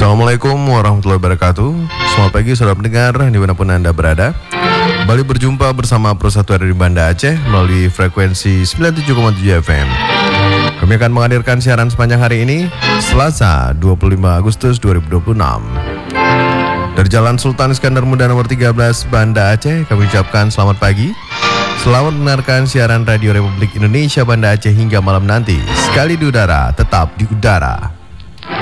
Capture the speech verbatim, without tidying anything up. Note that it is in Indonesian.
Assalamualaikum warahmatullahi wabarakatuh. Selamat pagi saudara pendengar dimanapun Anda berada. Kembali berjumpa bersama Persatuan dari Banda Aceh melalui frekuensi sembilan puluh tujuh koma tujuh F M. Kami akan menghadirkan siaran sepanjang hari ini, Selasa dua puluh lima Agustus dua ribu dua puluh enam. Dari Jalan Sultan Iskandar Muda nomor tiga belas Banda Aceh, kami ucapkan selamat pagi. Selamat mendengarkan siaran Radio Republik Indonesia Banda Aceh hingga malam nanti. Sekali di udara, tetap di udara.